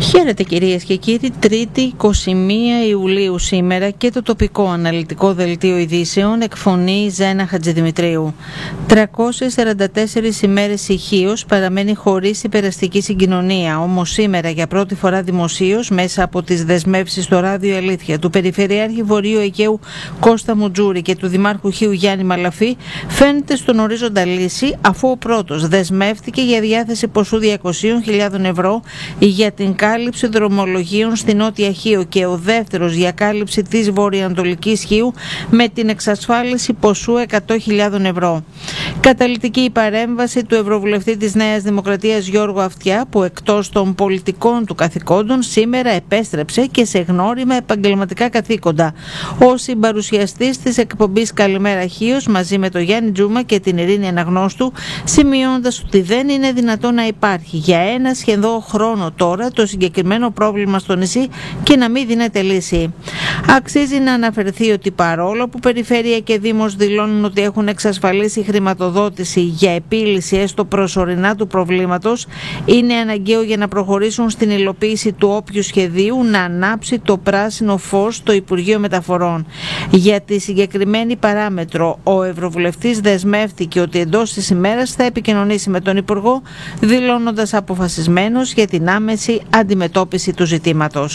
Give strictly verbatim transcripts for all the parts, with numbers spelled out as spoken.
Χαίρετε κυρίες και κύριοι, Τρίτη είκοσι μία Ιουλίου σήμερα και το τοπικό αναλυτικό δελτίο ειδήσεων εκφωνεί Ζένα Χατζηδημητρίου. τριακόσιες σαράντα τέσσερις ημέρες ηχείως παραμένει χωρίς υπεραστική συγκοινωνία, όμως σήμερα για πρώτη φορά δημοσίως μέσα από τις δεσμεύσεις στο ράδιο Αλήθεια του Περιφερειάρχη Βορείου Αιγαίου Κώστα Μουτζούρη και του Δημάρχου Χίου Γιάννη Μαλαφή φαίνεται στον ορίζοντα λύση, αφού ο πρώτος δεσμεύτηκε για διάθεση ποσού διακόσιες χιλιάδες ευρώ για την κάλυψη δρομολογίων στην Νότια Χίο και ο δεύτερος για κάλυψη της βορειοανατολικής Χίου με την εξασφάλιση ποσού εκατό χιλιάδες ευρώ. Καταλυτική η παρέμβαση του Ευρωβουλευτή της Νέας Δημοκρατίας Γιώργου Αυτιά, που εκτός των πολιτικών του καθηκόντων σήμερα επέστρεψε και σε γνώριμα επαγγελματικά καθήκοντα ως συμπαρουσιαστής της εκπομπής Καλημέρα Χίος μαζί με τον Γιάννη Τζούμα και την Ειρήνη Αναγνώστου, σημειώνοντας ότι δεν είναι δυνατό να υπάρχει για ένα σχεδόν χρόνο τώρα το συγκεκριμένο πρόβλημα στο νησί και να μην δίνεται λύση. Αξίζει να αναφερθεί ότι παρόλο που Περιφέρεια και Δήμος δηλώνουν ότι έχουν εξασφαλίσει χρηματοδότηση για επίλυση έστω προσωρινά του προβλήματος, είναι αναγκαίο για να προχωρήσουν στην υλοποίηση του όποιου σχεδίου να ανάψει το πράσινο φως στο Υπουργείο Μεταφορών. Για τη συγκεκριμένη παράμετρο, ο Ευρωβουλευτής δεσμεύτηκε ότι εντός της ημέρας θα επικοινωνήσει με τον Υπουργό, δηλώνοντας αποφασισμένος για την άμεση αντιμετώπιση του ζητήματος.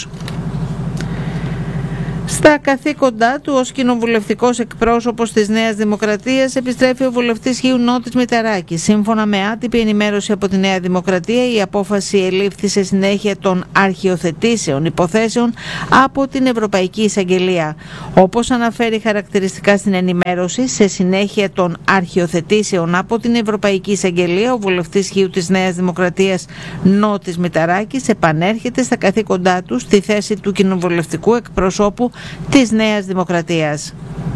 Στα καθήκοντά του ως κοινοβουλευτικός εκπρόσωπος της Νέας Δημοκρατίας επιστρέφει ο βουλευτής Χίου Νότης Μηταράκης. Σύμφωνα με άτυπη ενημέρωση από τη Νέα Δημοκρατία, η απόφαση ελήφθη σε συνέχεια των αρχιοθετήσεων υποθέσεων από την Ευρωπαϊκή Εισαγγελία. Όπως αναφέρει χαρακτηριστικά στην ενημέρωση, σε συνέχεια των αρχιοθετήσεων από την Ευρωπαϊκή Εισαγγελία, ο βουλευτής Χίου της Νέας Δημοκρατίας Νότης Μηταράκης επανέρχεται στα καθήκοντά του στη θέση του κοινοβουλευτικού εκπροσώπου της Νέας Δημοκρατίας.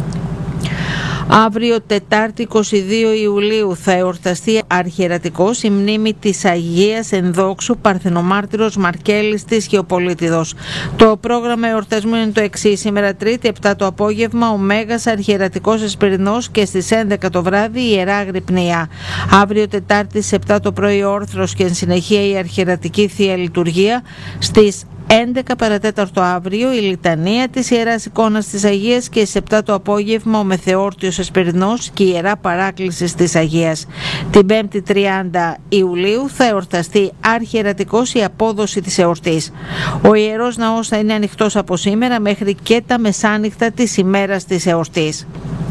Αύριο Τετάρτη είκοσι δύο Ιουλίου θα εορταστεί αρχιερατικός η μνήμη της Αγίας Ενδόξου Παρθενομάρτυρος Μαρκέλης της Χιοπολίτιδος. Το πρόγραμμα εορτασμού είναι το εξής: σήμερα Τρίτη επτά το απόγευμα ο Μέγας Αρχιερατικός Εσπερινός και στις έντεκα το βράδυ η Ιερά Αγρυπνία. Αύριο Τετάρτη στις επτά το πρωί όρθρος και εν συνεχεία η αρχιερατική Θεία Λειτουργία. Στις έντεκα παρατέταρτο αύριο η Λιτανία της Ιεράς Εικόνας της Αγίας και στις επτά το απόγευμα ο Μεθεόρτιος Εσπερινός και η Ιερά Παράκλησης της Αγίας. Την πέμπτη τριάντα Ιουλίου θα εορταστεί αρχιερατικός η απόδοση της εορτής. Ο Ιερός Ναός θα είναι ανοιχτός από σήμερα μέχρι και τα μεσάνυχτα της ημέρας της εορτής.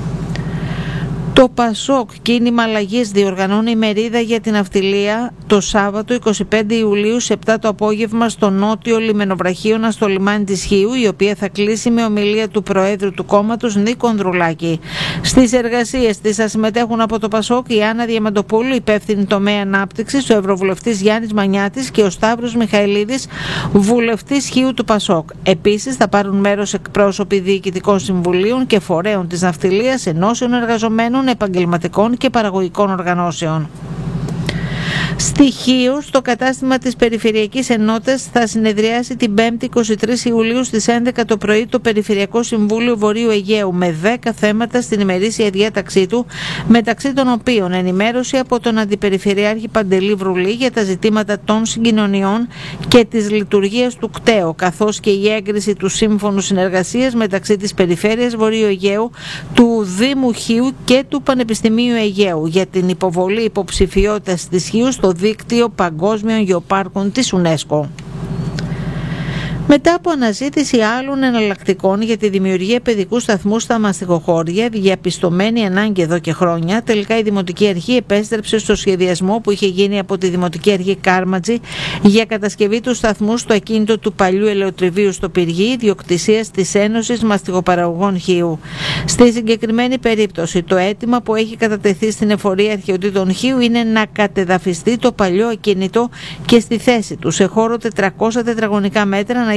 Το Πασόκ Κίνημα Αλλαγής διοργανώνει μερίδα για την ναυτιλία το Σάββατο είκοσι πέντε Ιουλίου σε επτά το απόγευμα στο νότιο λιμενοβραχίωνα στο λιμάνι της Χίου, η οποία θα κλείσει με ομιλία του Προέδρου του κόμματος Νίκο Ανδρουλάκη. Στις εργασίες της θα συμμετέχουν από το Πασόκ η Άννα Διαμαντοπούλου, υπεύθυνη τομέα ανάπτυξης, ο Ευρωβουλευτής Γιάννης Μανιάτης και ο Σταύρος Μιχαηλίδης, βουλευτής Χίου του Πασόκ. Επίσης θα πάρουν μέρος εκπρόσωποι διοικητικών συμβουλίων και φορέων της ναυτιλίας, ενώσεων εργαζομένων, επαγγελματικών και παραγωγικών οργανώσεων. Στοιχείο στο κατάστημα της Περιφερειακής Ενότητας θα συνεδριάσει την πέμπτη είκοσι τρεις Ιουλίου στις έντεκα το πρωί το Περιφερειακό Συμβούλιο Βορείου Αιγαίου με δέκα θέματα στην ημερήσια διάταξή του, μεταξύ των οποίων ενημέρωση από τον Αντιπεριφερειάρχη Παντελή Βρουλή για τα ζητήματα των συγκοινωνιών και της λειτουργίας του ΚΤΕΟ, καθώς και η έγκριση του Σύμφωνου Συνεργασίας μεταξύ της Περιφέρειας Βορείου Αιγαίου, του Δήμου Χίου και του Πανεπιστημίου Αιγαίου για την υποβολή υποψηφιότητας της Χίου στο δίκτυο παγκόσμιων γεωπάρκων της UNESCO. Μετά από αναζήτηση άλλων εναλλακτικών για τη δημιουργία παιδικού σταθμού στα μαστιγοχώρια, διαπιστωμένη ανάγκη εδώ και χρόνια, τελικά η Δημοτική Αρχή επέστρεψε στο σχεδιασμό που είχε γίνει από τη Δημοτική Αρχή Κάρματζη για κατασκευή του σταθμού στο ακίνητο του παλιού ελαιοτριβείου στο Πυργή, ιδιοκτησίας της Ένωσης Μαστιγοπαραγωγών Χίου. Στη συγκεκριμένη περίπτωση, το αίτημα που έχει κατατεθεί στην Εφορία Αρχαιοτήτων Χίου είναι να κατεδαφιστεί το παλιό ακίνητο και στη θέση του, σε χώρο τετρακόσια τετραγωνικά μέτρα, να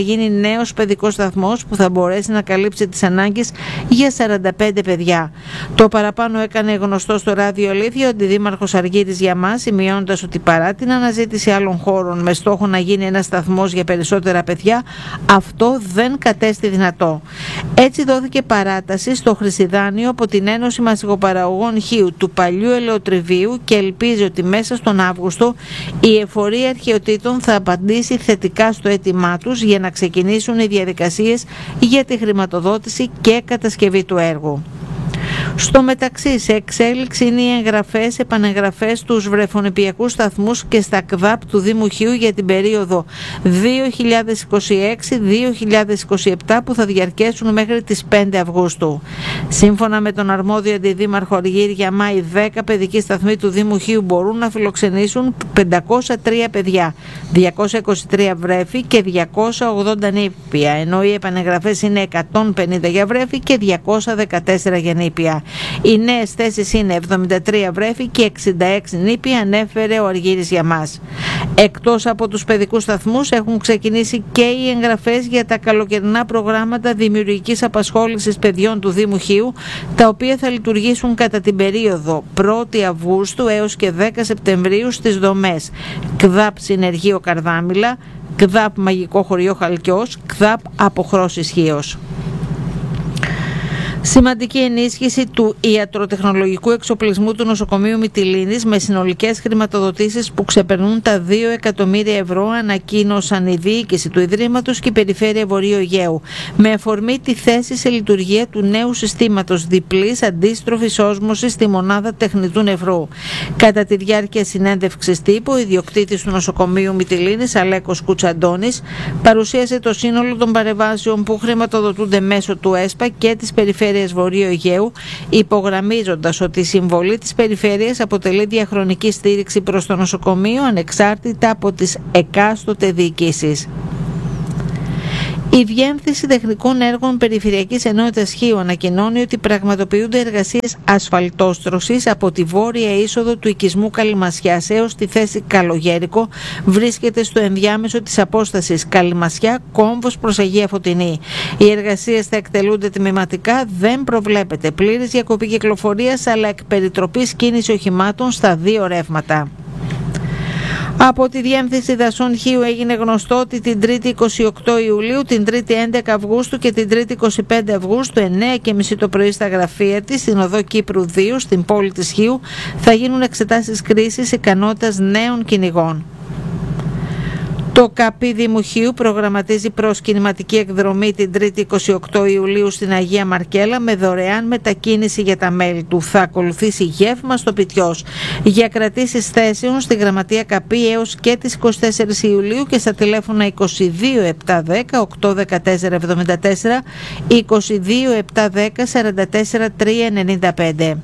γίνει νέος παιδικός σταθμός που θα μπορέσει να καλύψει τις ανάγκες για σαράντα πέντε παιδιά. Το παραπάνω έκανε γνωστό στο Ράδιο Αλήθεια ο αντιδήμαρχος Αργύρης Γιαμάς, σημειώνοντας ότι παρά την αναζήτηση άλλων χώρων με στόχο να γίνει ένας σταθμός για περισσότερα παιδιά, αυτό δεν κατέστη δυνατό. Έτσι δόθηκε παράταση στο Χρυσιδάνιο από την Ένωση Μασιγοπαραγωγών Χίου του παλιού ελαιοτριβίου και ελπίζει ότι μέσα στον Αύγουστο η Εφορία Αρχαιοτήτων θα απαντήσει θετικά στο αίτημά τους για να ξεκινήσουν οι διαδικασίες για τη χρηματοδότηση και κατασκευή του έργου. Στο μεταξύ, σε εξέλιξη είναι οι εγγραφές, επανεγγραφές στους βρεφονιπιακούς σταθμούς και στα ΚΔΑΠ του Δήμου Χίου για την περίοδο δύο χιλιάδες είκοσι έξι με δύο χιλιάδες είκοσι επτά που θα διαρκέσουν μέχρι τις πέντε Αυγούστου. Σύμφωνα με τον αρμόδιο αντιδήμαρχο Αργύρη Γιαμά, οι δέκα παιδικοί σταθμοί του Δήμου Χίου μπορούν να φιλοξενήσουν πεντακόσια τρία παιδιά, διακόσια είκοσι τρία βρέφη και διακόσια ογδόντα νήπια, ενώ οι επανεγγραφές είναι εκατόν πενήντα για βρέφη και διακόσια δεκατέσσερα για νήπια. Οι νέες θέσεις είναι εβδομήντα τρία βρέφη και εξήντα έξι νήπια, ανέφερε ο Αργύρης Γιαμάς. Εκτός από τους παιδικούς σταθμούς έχουν ξεκινήσει και οι εγγραφές για τα καλοκαιρινά προγράμματα δημιουργικής απασχόλησης παιδιών του Δήμου Χίου, τα οποία θα λειτουργήσουν κατά την περίοδο πρώτη Αυγούστου έως και δέκα Σεπτεμβρίου στις δομές ΚΔΑΠ Συνεργείο Καρδάμηλα, ΚΔΑΠ Μαγικό Χωριό Χαλκιός, ΚΔΑΠ Αποχρώσεις Χίος. Σημαντική ενίσχυση του ιατροτεχνολογικού εξοπλισμού του νοσοκομείου Μυτιλήνης με συνολικές χρηματοδοτήσεις που ξεπερνούν τα δύο εκατομμύρια ευρώ ανακοίνωσαν η διοίκηση του Ιδρύματος και η Περιφέρεια Βορείου Αιγαίου με αφορμή τη θέση σε λειτουργία του νέου συστήματος διπλής αντίστροφης όσμωσης στη μονάδα τεχνητού νευρού. Κατά τη διάρκεια συνέντευξης τύπου, ο ιδιοκτήτης του νοσοκομείου Μυτιλήνης, Αλέκος Κουτσαντώνης, παρουσίασε το σύνολο των παρεμβάσεων που χρηματοδοτούνται μέσω του ΕΣΠΑ και της Περιφέρειας Βορείου Αιγαίου, υπογραμμίζοντας ότι η συμβολή της Περιφέρειας αποτελεί διαχρονική στήριξη προς το νοσοκομείο ανεξάρτητα από τις εκάστοτε διοικήσεις. Η Διεύθυνση Τεχνικών Έργων Περιφερειακής Ενότητας Χίου ανακοινώνει ότι πραγματοποιούνται εργασίες ασφαλτόστρωσης από τη βόρεια είσοδο του οικισμού Καλυμασιάς έως τη θέση Καλογέρικο. Βρίσκεται στο ενδιάμεσο της απόστασης Καλυμασιά κόμβος προς Αγία Φωτεινή. Οι εργασίες θα εκτελούνται τμηματικά, δεν προβλέπεται πλήρης διακοπή κυκλοφορίας, αλλά εκ περιτροπής κίνηση οχημάτων στα δύο ρεύματα. Από τη Διεύθυνση Δασών Χίου έγινε γνωστό ότι την Τρίτη είκοσι οκτώ Ιουλίου, την Τρίτη έντεκα Αυγούστου και την Τρίτη είκοσι πέντε Αυγούστου εννιά και τριάντα το πρωί στα γραφεία της στην οδό Κύπρου δύο στην πόλη της Χίου θα γίνουν εξετάσεις κρίσης ικανότητας νέων κυνηγών. Το ΚΑΠΗ Δήμου Χίου προγραμματίζει προσκυνηματική εκδρομή την Τρίτη είκοσι οκτώ Ιουλίου στην Αγία Μαρκέλα με δωρεάν μετακίνηση για τα μέλη του. Θα ακολουθήσει γεύμα στο Πιτιός. Για κρατήσεις θέσεων στη Γραμματεία ΚΑΠΗ έως και τις είκοσι τέσσερις Ιουλίου και στα τηλέφωνα είκοσι δύο επτακόσια δέκα οκτακόσια δεκατέσσερα εβδομήντα τέσσερα, είκοσι δύο επτακόσια δέκα σαράντα τέσσερα τριακόσια ενενήντα πέντε.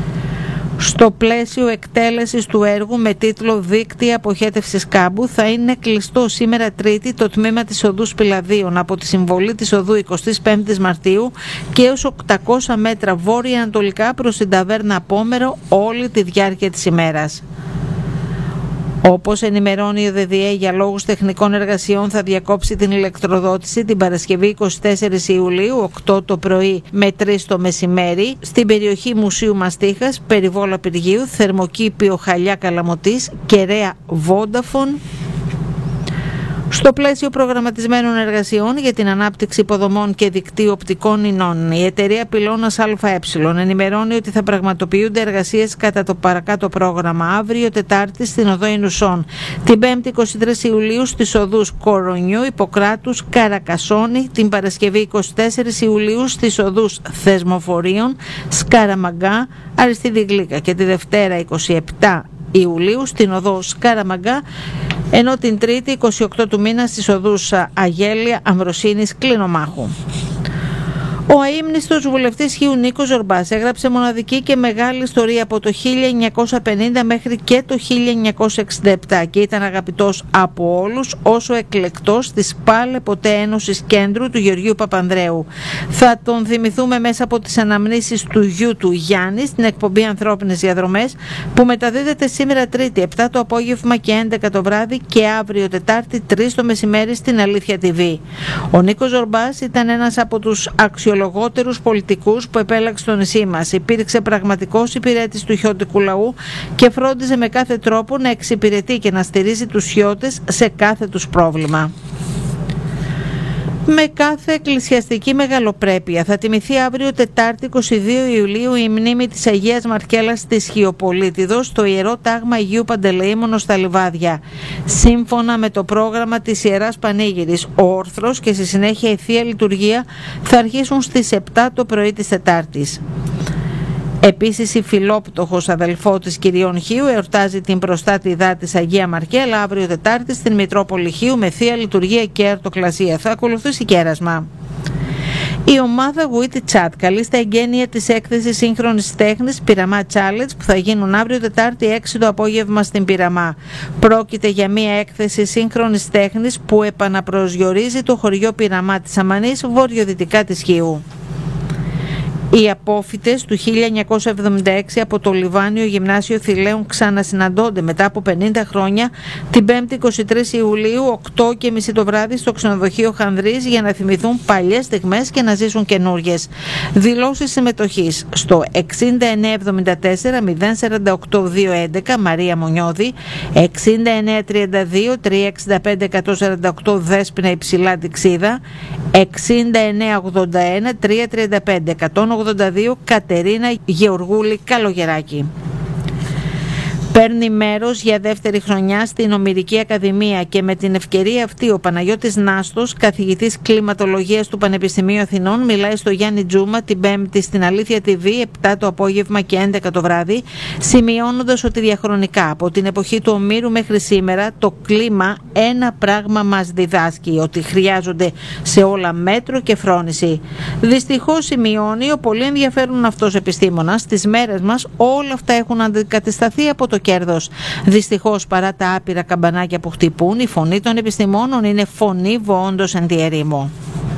Στο πλαίσιο εκτέλεσης του έργου με τίτλο «Δίκτυα αποχέτευσης κάμπου» θα είναι κλειστό σήμερα Τρίτη το τμήμα της οδού Σπηλαδίων από τη συμβολή της οδού εικοστή πέμπτη Μαρτίου και έως οκτακόσια μέτρα βόρεια-ανατολικά προς την ταβέρνα Απόμερο όλη τη διάρκεια της ημέρας. Όπως ενημερώνει η ΔΔΕ, για λόγους τεχνικών εργασιών θα διακόψει την ηλεκτροδότηση την Παρασκευή εικοστή τέταρτη Ιουλίου, οκτώ το πρωί με τρεις το μεσημέρι, στην περιοχή Μουσείου Μαστίχας, Περιβόλα Πυργίου, Θερμοκήπιο Χαλιά Καλαμωτής, Κεραία Βόνταφον. Στο πλαίσιο προγραμματισμένων εργασιών για την ανάπτυξη υποδομών και δικτύου οπτικών ινών, η εταιρεία Πυλώνας ΑΕ ενημερώνει ότι θα πραγματοποιούνται εργασίες κατά το παρακάτω πρόγραμμα αύριο Τετάρτη στην οδό Ινουσών, την Πέμπτη εικοστή τρίτη Ιουλίου στις οδούς Κορονιού, Ιπποκράτους, Καρακασόνη, την Παρασκευή εικοστή τέταρτη Ιουλίου στις οδούς Θεσμοφορίων, Σκαραμαγκά, Αριστίδη Γλύκα και τη Δευτέρα εικοστή επτάτη Ιουλίου στην οδό Σκαραμαγκά, ενώ την Τρίτη εικοστή όγδοη του μήνα στις οδούς Αγέλια, Αμβροσίνης, Κλινομάχου. Ο αείμνηστος βουλευτής Χίου Νίκος Ζορμπάς έγραψε μοναδική και μεγάλη ιστορία από το χίλια εννιακόσια πενήντα μέχρι και το χίλια εννιακόσια εξήντα επτά και ήταν αγαπητός από όλους όσο εκλεκτός της πάλε ποτέ Ένωσης Κέντρου του Γεωργίου Παπανδρέου. Θα τον θυμηθούμε μέσα από τις αναμνήσεις του γιου του Γιάννη στην εκπομπή Ανθρώπινες Διαδρομές που μεταδίδεται σήμερα Τρίτη επτά το απόγευμα και έντεκα το βράδυ και αύριο Τετάρτη τρεις το μεσημέρι στην Αλήθεια τι βι. Ο Νίκος Ζορμπάς ήταν ένας από τους αξιολογότερους πολιτικούς που επέλεξε το νησί μας. Υπήρξε πραγματικός υπηρέτης του χιώτικου λαού και φρόντιζε με κάθε τρόπο να εξυπηρετεί και να στηρίζει τους χιώτες σε κάθε τους πρόβλημα. Με κάθε εκκλησιαστική μεγαλοπρέπεια θα τιμηθεί αύριο Τετάρτη εικοστή δεύτερη Ιουλίου η μνήμη της Αγίας Μαρκέλας της Χιοπολίτιδος στο Ιερό Τάγμα Αγίου Παντελεήμονος στα Λιβάδια. Σύμφωνα με το πρόγραμμα της Ιεράς Πανήγυρης, ο όρθρος και στη συνέχεια η Θεία Λειτουργία θα αρχίσουν στις επτά το πρωί της Τετάρτης. Επίσης η Φιλόπτωχος αδελφότης Κυριών Χίου εορτάζει την προστάτηδά της Αγία Μαρκέλα αύριο Τετάρτη στην Μητρόπολη Χίου με Θεία Λειτουργία και Αρτοκλασία. Θα ακολουθήσει κέρασμα. Η ομάδα Witty Chat καλεί στα εγγένεια της έκθεσης σύγχρονης τέχνης Πειραμά Challenge που θα γίνουν αύριο Τετάρτη έξι το απόγευμα στην Πειραμά. Πρόκειται για μια έκθεση σύγχρονης τέχνης που επαναπροσδιορίζει το χωριό Πειραμά της Αμανής βορειοδυτικά της Χίου. Οι απόφοιτες του χίλια εννιακόσια εβδομήντα έξι από το Λιβάνιο Γυμνάσιο Θηλαίων ξανασυναντώνται μετά από πενήντα χρόνια την πέμπτη εικοστή τρίτη Ιουλίου οκτώ και μισή το βράδυ στο ξενοδοχείο Χανδρής για να θυμηθούν παλιές στιγμές και να ζήσουν καινούριες. Δηλώσεις συμμετοχής στο εξήντα εννέα εβδομήντα τέσσερα μηδέν σαράντα οκτώ διακόσια έντεκα Μαρία Μονιώδη, εξήντα εννέα τριάντα δύο τριακόσια εξήντα πέντε εκατόν σαράντα οκτώ Δέσποινα Υψηλά Τιξίδα, εξήντα εννέα ογδόντα ένα τριακόσια τριάντα πέντε εκατόν ογδόντα δύο Κατερίνα Γεωργούλη Καλογεράκη. Παίρνει μέρος για δεύτερη χρονιά στην Ομηρική Ακαδημία και με την ευκαιρία αυτή ο Παναγιώτης Νάστος, καθηγητής κλιματολογίας του Πανεπιστημίου Αθηνών, μιλάει στο Γιάννη Τζούμα την Πέμπτη στην Αλήθεια τι βι επτά το απόγευμα και έντεκα το βράδυ, σημειώνοντας ότι διαχρονικά από την εποχή του Ομήρου μέχρι σήμερα το κλίμα ένα πράγμα μας διδάσκει, ότι χρειάζονται σε όλα μέτρο και φρόνηση. Δυστυχώς, σημειώνει ο πολύ ενδιαφέρον αυτός επιστήμονας, στις μέρες μας όλα αυτά έχουν αντικατασταθεί από το κέρδος. Δυστυχώς, παρά τα άπειρα καμπανάκια που χτυπούν, η φωνή των επιστημόνων είναι φωνή βοόντος εν τη ερήμο.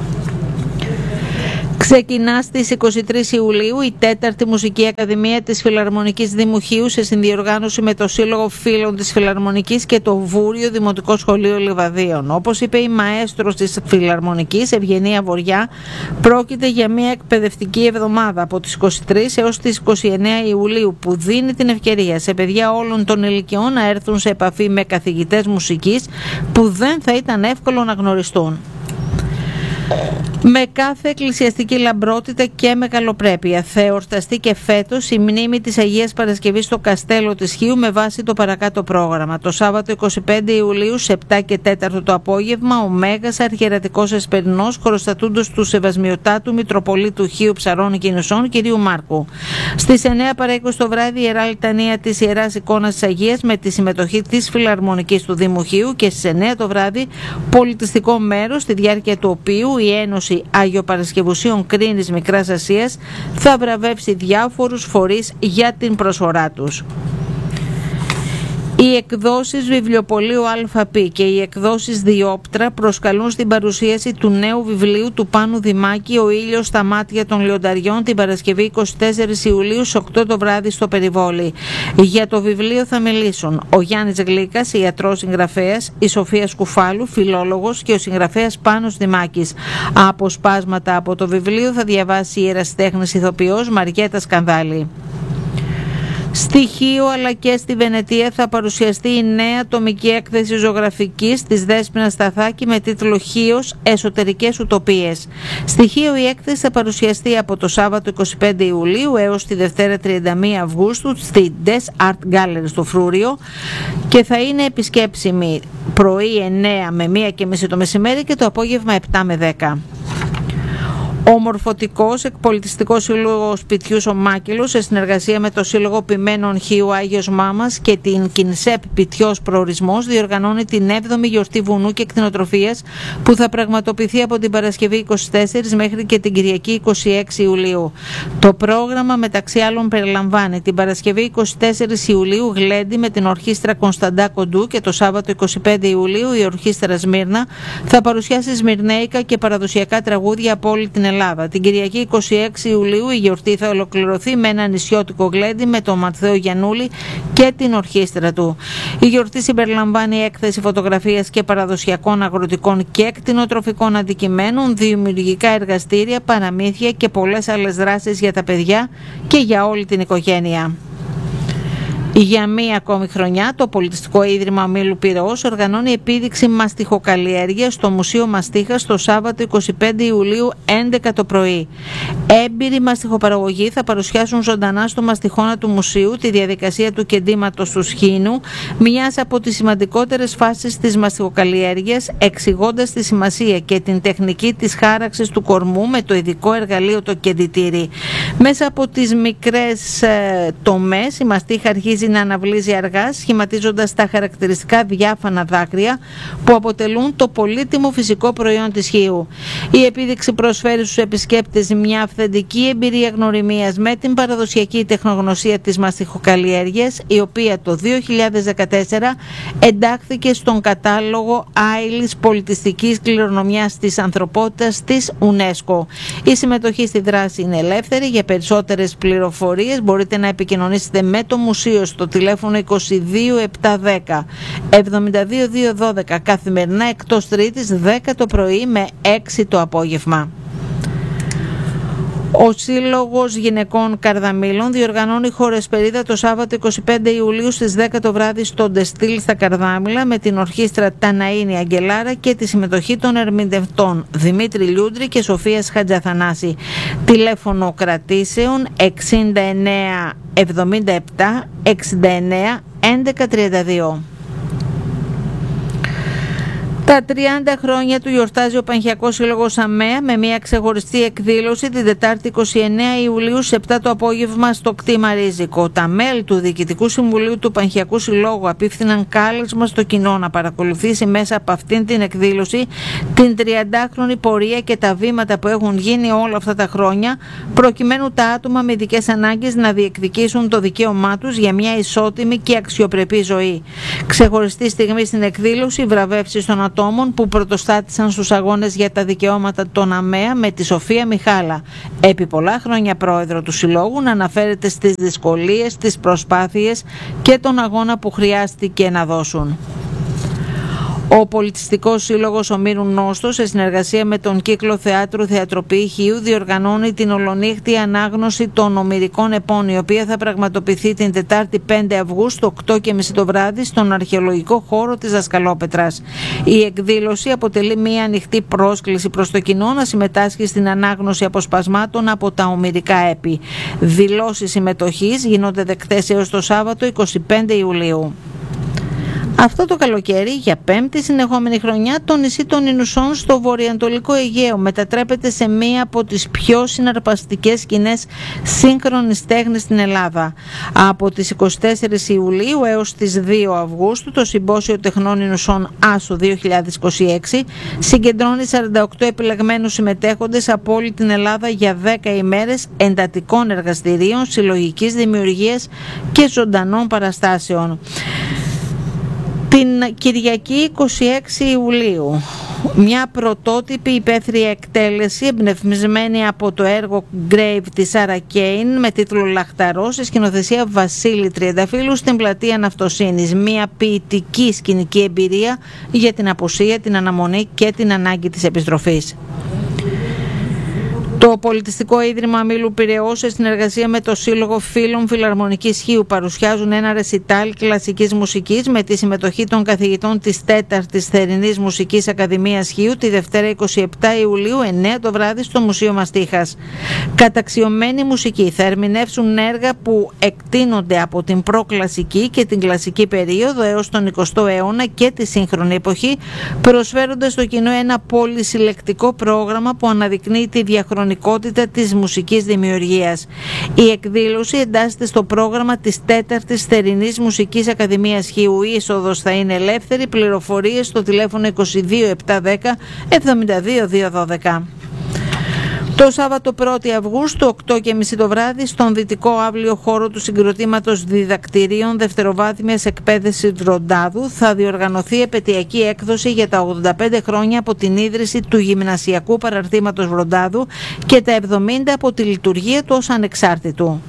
Ξεκινά στις εικοστή τρίτη Ιουλίου η τέταρτη Μουσική Ακαδημία της Φιλαρμονικής Δήμου Χίου σε συνδιοργάνωση με το Σύλλογο Φίλων της Φιλαρμονικής και το Βούριο Δημοτικό Σχολείο Λιβαδίων. Όπως είπε η μαέστρος της Φιλαρμονικής, Ευγενία Βοριά, πρόκειται για μια εκπαιδευτική εβδομάδα από τις εικοστή τρίτη έως τις εικοστή ενάτη Ιουλίου που δίνει την ευκαιρία σε παιδιά όλων των ηλικιών να έρθουν σε επαφή με καθηγητές μουσικής που δεν θα ήταν εύκολο να γνωριστούν. Με κάθε εκκλησιαστική λαμπρότητα και μεγαλοπρέπεια θα εορταστεί και φέτος η μνήμη της Αγίας Παρασκευής στο Καστέλο της Χίου με βάση το παρακάτω πρόγραμμα. Το Σάββατο εικοστή πέμπτη Ιουλίου σε επτά και τέσσερα το απόγευμα ο Μέγας Αρχιερατικός Εσπερινός χωροστατούντος του Σεβασμιωτάτου Μητροπολίτου Χίου Ψαρών και Νησών κ. Μάρκου. Στις εννέα παρά είκοσι το βράδυ η Ιερά Λιτανία της Ιεράς Εικόνας της Αγίας με τη συμμετοχή της Φιλαρμονικής του Δήμου Χίου και στις εννέα το βράδυ πολιτιστικό μέρος στη διάρκεια του οποίου η Ένωση Αγιοπαρασκευουσίων Κρίνης Μικράς Ασίας θα βραβεύσει διάφορους φορείς για την προσφορά τους. Οι εκδόσεις Βιβλιοπωλείου ΑΠ και οι εκδόσεις Διόπτρα προσκαλούν στην παρουσίαση του νέου βιβλίου του Πάνου Δημάκη «Ο ήλιος στα μάτια των λιονταριών» την Παρασκευή εικοστή τέταρτη Ιουλίου στις οκτώ το βράδυ στο Περιβόλι. Για το βιβλίο θα μιλήσουν ο Γιάννης Γλίκας, ιατρός συγγραφέας, η Σοφία Σκουφάλου, φιλόλογος και ο συγγραφέας Πάνος Δημάκης. Αποσπάσματα από το βιβλίο θα διαβάσει η ερασιτέχνης ηθοποιός Μαριέτα Σκανδάλη. Στη Χίο αλλά και στη Βενετία θα παρουσιαστεί η νέα τομική έκθεση ζωγραφικής της Δέσποινας Σταθάκη με τίτλο «Χίος. Εσωτερικές Ουτοπίες». Στη Χίο η έκθεση θα παρουσιαστεί από το Σάββατο εικοστή πέμπτη Ιουλίου έως τη Δευτέρα τριάντα μία Αυγούστου στη Des Art Gallery στο Φρούριο και θα είναι επισκέψιμη πρωί εννέα με μία και μισή το μεσημέρι και το απόγευμα επτά με δέκα. Ο Μορφωτικός Εκπολιτιστικός Σύλλογος Πιτιούς ο Μάκελος, σε συνεργασία με το Σύλλογο Ποιμένων Χίου Άγιος Μάμας και την Κινσέπ Πιτιός Προορισμός, διοργανώνει την έβδομη γιορτή βουνού και κτηνοτροφίας που θα πραγματοποιηθεί από την Παρασκευή είκοσι τέσσερις μέχρι και την Κυριακή είκοσι έξι Ιουλίου. Το πρόγραμμα μεταξύ άλλων περιλαμβάνει την Παρασκευή είκοσι τέσσερις Ιουλίου γλέντι με την ορχήστρα Κωνσταντά Κοντού και το Σάββατο είκοσι πέντε Ιουλίου η ορχήστρα Σμύρνα θα παρουσιάσει σμυρνέικα και παραδοσιακά τραγούδια από όλη την Ελλάδα. Την Κυριακή είκοσι έξι Ιουλίου η γιορτή θα ολοκληρωθεί με ένα νησιώτικο γλέντι με τον Ματθαίο Γιαννούλη και την ορχήστρα του. Η γιορτή συμπεριλαμβάνει έκθεση φωτογραφίας και παραδοσιακών αγροτικών και κτηνοτροφικών αντικειμένων, δημιουργικά εργαστήρια, παραμύθια και πολλές άλλες δράσεις για τα παιδιά και για όλη την οικογένεια. Για μία ακόμη χρονιά, το Πολιτιστικό Ίδρυμα Ομίλου Πειραιώς οργανώνει επίδειξη μαστιχοκαλλιέργειας στο Μουσείο Μαστίχας το Σάββατο είκοσι πέντε Ιουλίου έντεκα το πρωί. Έμπειροι μαστιχοπαραγωγοί θα παρουσιάσουν ζωντανά στο μαστιχώνα του μουσείου τη διαδικασία του κεντήματος του σχήνου, μιας από τις σημαντικότερες φάσεις της μαστιχοκαλλιέργειας, εξηγώντας τη σημασία και την τεχνική της χάραξης του κορμού με το ειδικό εργαλείο το κεντητήρι. Μέσα από τις μικρές ε, τομές, η μαστίχα αρχίζει να αναβλύζει αργά, σχηματίζοντας τα χαρακτηριστικά διάφανα δάκρυα που αποτελούν το πολύτιμο φυσικό προϊόν της Χίου. Η επίδειξη προσφέρει στους επισκέπτες μια αυθεντική εμπειρία γνωριμίας με την παραδοσιακή τεχνογνωσία της μαστιχοκαλλιέργειας, η οποία το δύο χιλιάδες δεκατέσσερα εντάχθηκε στον κατάλογο άειλης πολιτιστικής κληρονομιάς της ανθρωπότητας της UNESCO. Η συμμετοχή στη δράση είναι ελεύθερη. Για περισσότερες πληροφορίες μπορείτε να επικοινωνήσετε με το Μουσείο στο τηλέφωνο είκοσι δύο επτακόσια δέκα εβδομήντα δύο διακόσια δώδεκα καθημερινά εκτός Τρίτης δέκα το πρωί με έξι το απόγευμα. Ο Σύλλογος Γυναικών Καρδαμήλων διοργανώνει χορεσπερίδα το Σάββατο είκοσι πέντε Ιουλίου στις δέκα το βράδυ στο Ντεστήλ στα Καρδάμηλα με την ορχήστρα Ταναΐνη Αγγελάρα και τη συμμετοχή των ερμηνευτών Δημήτρη Λιούντρη και Σοφίας Χατζαθανάση. Τηλέφωνο κρατήσεων εξήντα εννέα εβδομήντα επτά εξήντα εννέα έντεκα τριάντα δύο. Τα τριάντα χρόνια του γιορτάζει ο Πανχιακός Σύλλογος ΑΜΕΑ με μια ξεχωριστή εκδήλωση την Τετάρτη είκοσι εννέα Ιουλίου σε επτά το απόγευμα στο κτήμα Ρίζικο. Τα μέλη του Διοικητικού Συμβουλίου του Πανχιακού Συλλόγου απίφθηναν κάλεσμα στο κοινό να παρακολουθήσει μέσα από αυτήν την εκδήλωση την τριαντάχρονη πορεία και τα βήματα που έχουν γίνει όλα αυτά τα χρόνια, προκειμένου τα άτομα με ειδικές ανάγκες να διεκδικήσουν το δικαίωμά τους για μια ισότιμη και αξιοπρεπή ζωή. Ξεχωριστή στιγμή στην εκδήλωση, βραβεύσεις των ατόμων που πρωτοστάτησαν στους αγώνες για τα δικαιώματα των ΑΜΕΑ με τη Σοφία Μιχάλα, επί πολλά χρόνια πρόεδρο του Συλλόγου, να αναφέρεται στις δυσκολίες, τις προσπάθειες και τον αγώνα που χρειάστηκε να δώσουν. Ο Πολιτιστικός Σύλλογος Ομήρου Νόστος, σε συνεργασία με τον Κύκλο Θεάτρου Θεατροποιή Χίου, διοργανώνει την ολονύχτη ανάγνωση των ομηρικών επών, η οποία θα πραγματοποιηθεί την Τετάρτη πέντε Αυγούστου, οκτώ και μισή το βράδυ, στον αρχαιολογικό χώρο της Δασκαλόπετρας. Η εκδήλωση αποτελεί μια ανοιχτή πρόσκληση προς το κοινό να συμμετάσχει στην ανάγνωση αποσπασμάτων από τα ομηρικά έπι. Δηλώσεις συμμετοχής γίνονται δεκτές έως το Σάββατο είκοσι πέντε Ιουλίου. Αυτό το καλοκαίρι, για πέμπτη συνεχόμενη χρονιά, το νησί των Ινουσών στο βορειοανατολικό Αιγαίο μετατρέπεται σε μία από τις πιο συναρπαστικές σκηνές σύγχρονης τέχνης στην Ελλάδα. Από τις είκοσι τέσσερις Ιουλίου έως τις δύο Αυγούστου, το Συμπόσιο Τεχνών Ινουσών Άσο δύο χιλιάδες είκοσι έξι συγκεντρώνει σαράντα οκτώ επιλεγμένους συμμετέχοντες από όλη την Ελλάδα για δέκα ημέρες εντατικών εργαστηρίων, συλλογικής δημιουργίας και ζωντανών παραστάσεων. Την Κυριακή είκοσι έξι Ιουλίου, μια πρωτότυπη υπαίθρια εκτέλεση εμπνευσμένη από το έργο Grave της Σάρα Κέιν με τίτλο Λαχταρό, σε σκηνοθεσία Βασίλη Τριανταφύλου, στην Πλατεία Ναυτοσύνης. Μια ποιητική σκηνική εμπειρία για την απουσία, την αναμονή και την ανάγκη της επιστροφής. Το Πολιτιστικό Ίδρυμα Ομίλου Πειραιώς, σε συνεργασία με το Σύλλογο Φίλων Φιλαρμονικής Χίου, παρουσιάζουν ένα ρεσιτάλ κλασικής μουσικής με τη συμμετοχή των καθηγητών της τέταρτης Θερινής Μουσικής Ακαδημίας Χίου τη Δευτέρα είκοσι επτά Ιουλίου, εννέα το βράδυ, στο Μουσείο Μαστίχας. Καταξιωμένοι μουσικοί θα ερμηνεύσουν έργα που εκτείνονται από την προκλασική και την κλασική περίοδο έως τον εικοστό αιώνα και τη σύγχρονη εποχή, προσφέροντας στο κοινό ένα πολυσυλλεκτικό πρόγραμμα που αναδεικνύει τη διαχρονική πολυφωνικότητα της μουσικής δημιουργίας. Η εκδήλωση εντάσσεται στο πρόγραμμα της τέταρτης Θερινής Μουσικής Ακαδημίας Χίου. Η είσοδος θα είναι ελεύθερη. Πληροφορίες στο τηλέφωνο είκοσι δύο επτακόσια δέκα εβδομήντα δύο διακόσια δώδεκα. Το Σάββατο πρώτη Αυγούστου, οκτώ και μισή το βράδυ, στον δυτικό αύλιο χώρο του συγκροτήματος διδακτηρίων δευτεροβάθμιας εκπαίδευσης Ροντάδου θα διοργανωθεί επετειακή έκδοση για τα ογδόντα πέντε χρόνια από την ίδρυση του Γυμνασιακού Παραρτήματος Ροντάδου και τα εβδομήντα από τη λειτουργία του ως ανεξάρτητου.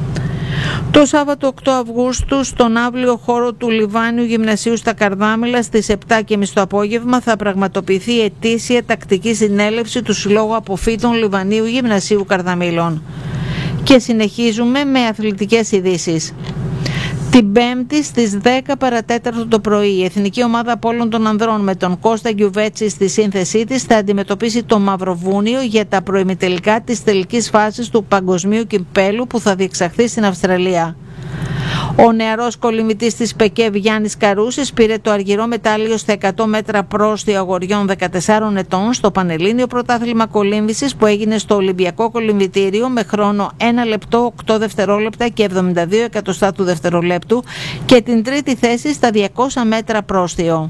Το Σάββατο οκτώ Αυγούστου, στον αύλιο χώρο του Λιβάνιου Γυμνασίου στα Καρδάμηλα, στις επτά και μισή το απόγευμα, θα πραγματοποιηθεί η ετήσια τακτική συνέλευση του Συλλόγου Αποφύτων Λιβανίου Γυμνασίου Καρδαμήλων. Και συνεχίζουμε με αθλητικές ειδήσεις. Την Πέμπτη στις δέκα παρατέταρτο το πρωί, η Εθνική Ομάδα Απόλλων των Ανδρών με τον Κώστα Γκιουβέτσι στη σύνθεσή της θα αντιμετωπίσει το Μαυροβούνιο για τα προημιτελικά της τελικής φάσης του Παγκοσμίου Κυπέλου που θα διεξαχθεί στην Αυστραλία. Ο νεαρός κολυμβητής της ΠΕΚΕΒ Γιάννης Καρούσης πήρε το αργυρό μετάλλιο στα εκατό μέτρα πρόστιο αγοριών δεκατεσσάρων ετών στο Πανελλήνιο Πρωτάθλημα Κολύμβησης που έγινε στο Ολυμπιακό Κολυμβητήριο με χρόνο ένα λεπτό οκτώ δευτερόλεπτα και εβδομήντα δύο εκατοστά του δευτερολέπτου και την τρίτη θέση στα διακόσια μέτρα πρόστιο.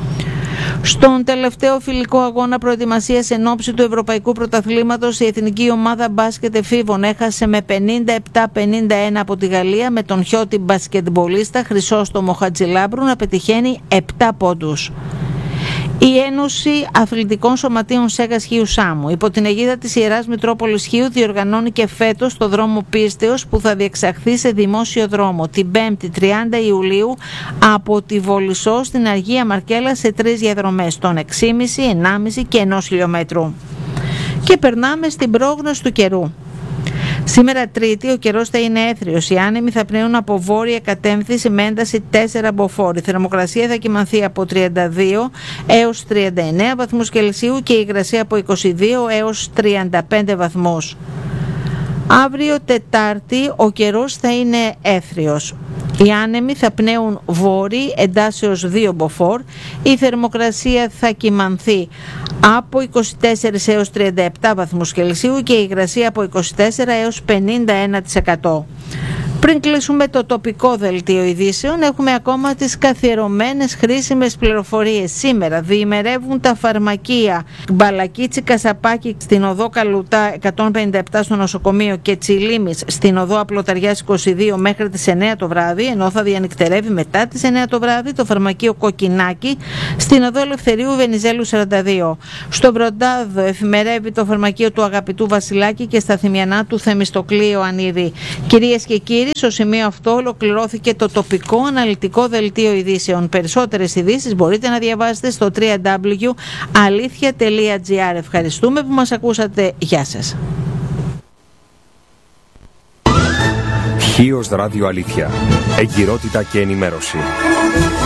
Στον τελευταίο φιλικό αγώνα προετοιμασίας εν ώψη του Ευρωπαϊκού Πρωταθλήματος, η Εθνική Ομάδα Μπάσκετ Εφήβων έχασε με πενήντα επτά πενήντα ένα από τη Γαλλία, με τον χιώτη μπασκετμπολίστα Χρυσόστομο Χατζηλάμπρου να πετυχαίνει επτά πόντους. Η Ένωση Αθλητικών Σωματείων Σέγας Χίου Σάμου, υπό την αιγίδα της Ιεράς Μητρόπολης Χίου, διοργανώνει και φέτος το δρόμο πίστεως που θα διεξαχθεί σε δημόσιο δρόμο την Πέμπτη τριάντα Ιουλίου από τη Βολισσό στην Αγία Μαρκέλα σε τρεις διαδρομές των έξι κόμμα πέντε, ενάμιση και ενός χιλιόμετρου. Και περνάμε στην πρόγνωση του καιρού. Σήμερα Τρίτη ο καιρός θα είναι έθριος. Οι άνεμοι θα πνέουν από βόρεια κατεύθυνση με ένταση τέσσερα μποφόρ. Η θερμοκρασία θα κυμανθεί από τριάντα δύο έως τριάντα εννέα βαθμούς Κελσίου και η υγρασία από είκοσι δύο έως τριάντα πέντε βαθμούς. Αύριο Τετάρτη ο καιρός θα είναι έθριος. Οι άνεμοι θα πνέουν βόρειοι εντάσεως δύο μποφόρ. Η θερμοκρασία θα κυμανθεί από είκοσι τέσσερα έως τριάντα επτά βαθμούς Κελσίου και η υγρασία από είκοσι τέσσερα έως πενήντα ένα τοις εκατό. Πριν κλείσουμε το τοπικό δελτίο ειδήσεων, έχουμε ακόμα τις καθιερωμένες χρήσιμες πληροφορίες. Σήμερα διημερεύουν τα φαρμακεία Μπαλακίτσι Κασαπάκη στην οδό Καλουτά εκατόν πενήντα επτά στο νοσοκομείο και Τσιλίμης στην οδό Απλοταριάς είκοσι δύο μέχρι τις εννέα το βράδυ, ενώ θα διανυκτερεύει μετά τις εννέα το βράδυ το φαρμακείο Κοκκινάκη στην οδό Ελευθερίου Βενιζέλου σαράντα δύο. Στο Βροντάδο εφημερεύει το φαρμακείο του Αγαπητού Βασιλάκη και στα Θυμιανά του Θεμιστοκλή Ανίδη. Κυρίες και κύριοι, στο σημείο αυτό ολοκληρώθηκε το τοπικό αναλυτικό δελτίο ειδήσεων. Περισσότερες ειδήσεις μπορείτε να διαβάσετε στο double-u double-u double-u τελεία αλήθεια τελεία τζι άρ. Ευχαριστούμε που μας ακούσατε. Γεια σας. Χίος Ράδιο Αλήθεια. Εγκυρότητα και ενημέρωση.